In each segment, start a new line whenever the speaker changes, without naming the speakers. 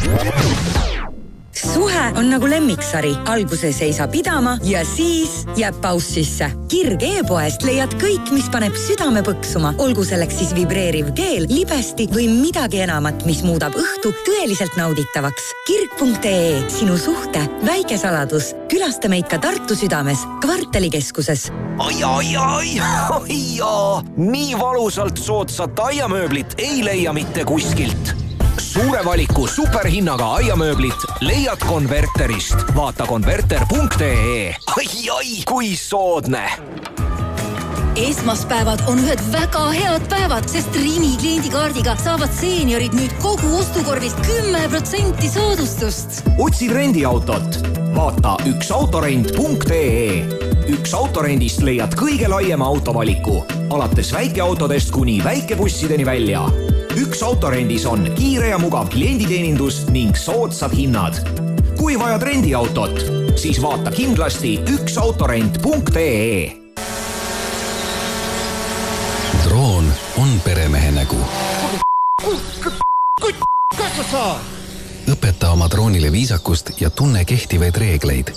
Suhe on nagu lemmiksari. Alguses ei saa pidama ja siis jääb paus sisse. Kirg e-poest leiad kõik, mis paneb südame põksuma. Olgu selleks siis vibreeriv keel, libesti või midagi enamat, mis muudab õhtu tõeliselt nauditavaks. Kirg.ee, sinu suhte väike saladus. Külasta meid ka Tartu südames, Kvartalikeskuses.
Ai. Nii valusalt soodsat aiamööblit ei leia mitte kuskilt. Suure valiku superhinnaga aiamööblit leiad Konverterist. Vaata konverter.ee. Ai, kui soodne!
Esmaspäevad on ühed väga head päevad, sest Rimi kliendikaardiga saavad seeniorid nüüd kogu ostukorvist 10% soodustust.
Otsid rendiautot? Vaata üksautorent.ee. Üks autorendist leiad kõige laiema autovaliku, alates väikeautodest kuni väikebussideni välja. Üks autorendis on kiire ja mugav klienditeenindus ning soodsad hinnad. Kui vajad rendiautot, siis vaata kindlasti üksautorent.ee.
Droon on peremehe nägu. Õpeta oma droonile viisakust ja tunne kehtivaid reegleid.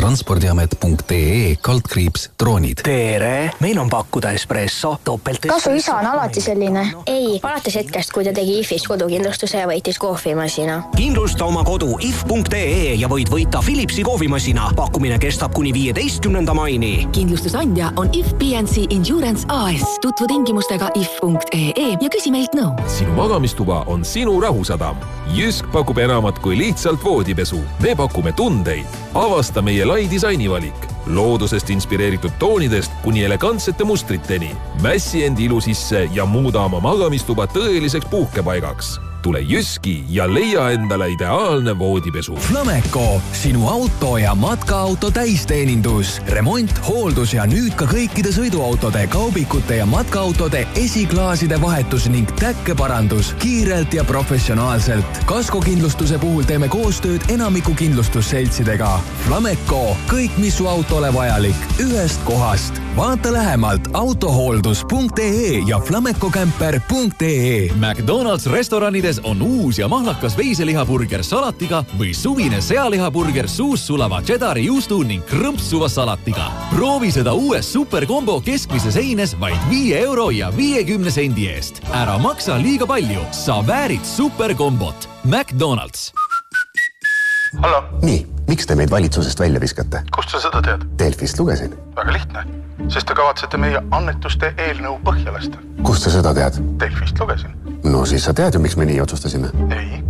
Transpordiamet.ee/droonid.
Tere, meil on pakkuda espresso, topelt.
Kasu isa on alati selline? Ei, alates hetkest, kui ta tegi IF-ist kodukindlustuse ja võitis kohvimasina.
Kindlusta oma kodu if.ee ja võid võita Philipsi kohvimasina. Pakkumine kestab kuni 15. maini.
Kindlustusandja on IF PNC Insurance AS. Tutvu tingimustega if.ee ja küsi meilt nõu.
Sinu magamistuba on sinu rahusadam. Jysk pakub enamat kui lihtsalt voodipesu. Me pakume tundeid. Avasta meie lai disainivalik. Loodusest inspireeritud toonidest kuni elegantsete mustriteni. Mässi end ilu sisse ja muuda oma magamistuba tõeliseks puhkepaigaks. Tule Jyski ja leia endale ideaalne voodipesu.
Flameco, sinu auto ja matkaauto täisteenindus. Remont, hooldus ja nüüd ka kõikide sõiduautode, kaubikute ja matkaautode esiklaaside vahetus ning täkkeparandus kiirelt ja professionaalselt. Kaskokindlustuse puhul teeme koostööd enamiku kindlustusseltsidega. Flameco, kõik mis su autole vajalik, ühest kohast. Vaata lähemalt autohooldus.ee ja flamecocamper.ee.
McDonald's restoranides on uus ja mahlakas veiselihaburger salatiga või suvine sealihaburger suus sulava cheddari juustu ning krõmpsuva salatiga. Proovi seda uues superkombo keskmises heines vaid 5 euro ja 50 sendi eest. Ära maksa liiga palju. Sa väärid superkombot. McDonald's.
Hallo.
Nii, miks te meid valitsusest välja viskate?
Kust sa seda tead?
Delfist lugesin.
Väga lihtne, sest te kavatsete meie annetuste eelnõu põhja lasta.
Kust sa seda tead?
Delfist lugesin.
No siis sa tead ju, miks me nii otsustasime.
Ei,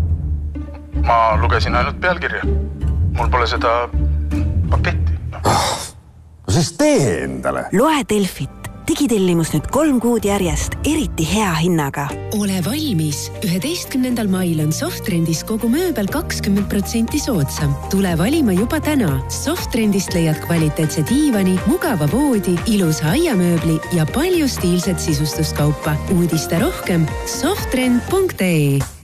ma lugesin ainult pealkirja. Mul pole seda paketti.
No siis tee endale.
Loe Delfit. Digitellimus nüüd 3 kuud järjest, eriti hea hinnaga.
Ole valmis. 11. mail on Softrendis kogu mööbel 20% soodsam. Tule valima juba täna. Softrendist leiad kvaliteetse diivani, mugava voodi, ilusa aiamööbli ja palju stiilset sisustuskaupa. Uudiste rohkem softrend.ee.